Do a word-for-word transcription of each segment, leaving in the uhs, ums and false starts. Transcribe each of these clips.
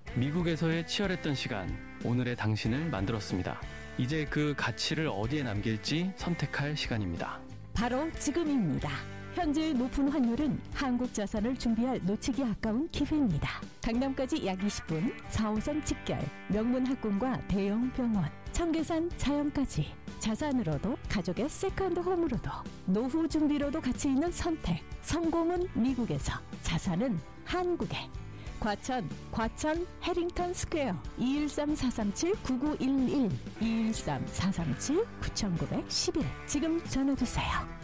미국에서의 치열했던 시간, 오늘의 당신을 만들었습니다. 이제 그 가치를 어디에 남길지 선택할 시간입니다. 바로 지금입니다. 현재의 높은 환율은 한국 자산을 준비할 놓치기 아까운 기회입니다. 강남까지 약 이십 분, 사 호선 직결, 명문 학군과 대형 병원, 청계산 자연까지. 자산으로도 가족의 세컨드 홈으로도 노후 준비로도 가치 있는 선택. 성공은 미국에서, 자산은 한국에. 과천, 과천 해링턴 스퀘어 이일삼 사삼칠 구구일일 이일삼 사삼칠 구구일일 지금 전화주세요.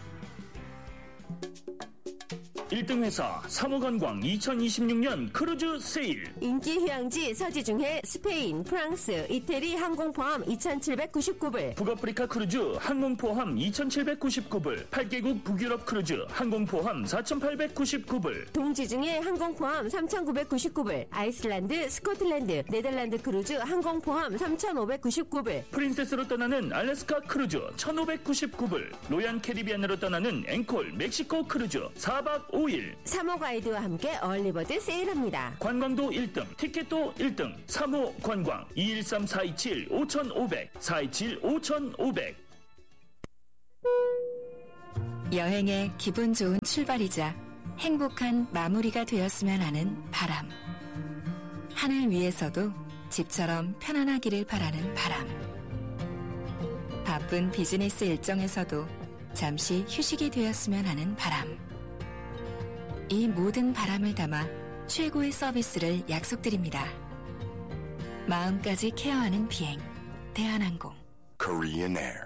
일 등 회사 삼호관광 이천이십육 년 크루즈 세일. 인기 휴양지 서지중해 스페인, 프랑스, 이태리 항공 포함 이천칠백구십구 불. 북아프리카 크루즈 항공 포함 이천칠백구십구 불. 팔 개국 북유럽 크루즈 항공 포함 사천팔백구십구 불. 동지중해 항공 포함 삼천구백구십구 불. 아이슬란드, 스코틀랜드, 네덜란드 크루즈 항공 포함 삼천오백구십구 불. 프린세스로 떠나는 알래스카 크루즈 천오백구십구 불. 로얄 캐리비안으로 떠나는 앵콜 멕시코 크루즈 사 박 오 일. 삼 호 가이드와 함께 얼리버드 세일합니다. 관광도 일 등, 티켓도 일 등. 삼 호 관광 이일삼 사이칠 오천오백 사이칠 오천오백. 여행의 기분 좋은 출발이자 행복한 마무리가 되었으면 하는 바람. 하늘 위에서도 집처럼 편안하기를 바라는 바람. 바쁜 비즈니스 일정에서도 잠시 휴식이 되었으면 하는 바람. 이 모든 바람을 담아 최고의 서비스를 약속드립니다. 마음까지 케어하는 비행, 대한항공. Korean Air.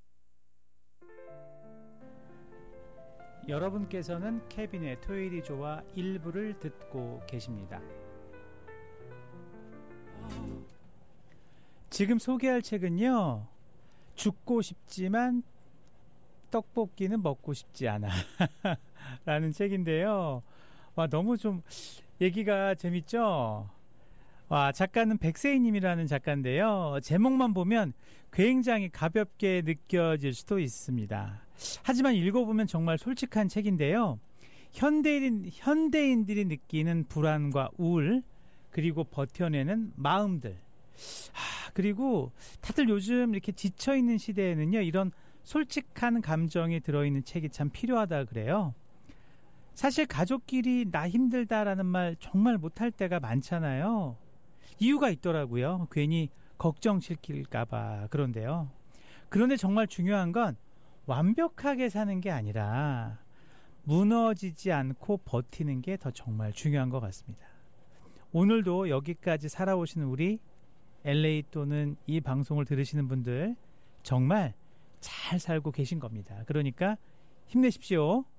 여러분께서는 케빈의 토요일이 좋아 일부를 듣고 계십니다. 지금 소개할 책은요, 죽고 싶지만 떡볶이는 먹고 싶지 않아 라는 책인데요. 와, 너무 좀 얘기가 재밌죠? 와, 작가는 백세희님이라는 작가인데요. 제목만 보면 굉장히 가볍게 느껴질 수도 있습니다. 하지만 읽어보면 정말 솔직한 책인데요. 현대인, 현대인들이 느끼는 불안과 우울, 그리고 버텨내는 마음들. 하, 그리고 다들 요즘 이렇게 지쳐있는 시대에는요, 이런 솔직한 감정이 들어있는 책이 참 필요하다 그래요. 사실 가족끼리 나 힘들다라는 말 정말 못할 때가 많잖아요. 이유가 있더라고요. 괜히 걱정 시킬까봐. 그런데요. 그런데 정말 중요한 건 완벽하게 사는 게 아니라 무너지지 않고 버티는 게 더 정말 중요한 것 같습니다. 오늘도 여기까지 살아오시는 우리 엘에이 또는 이 방송을 들으시는 분들 정말 잘 살고 계신 겁니다. 그러니까 힘내십시오.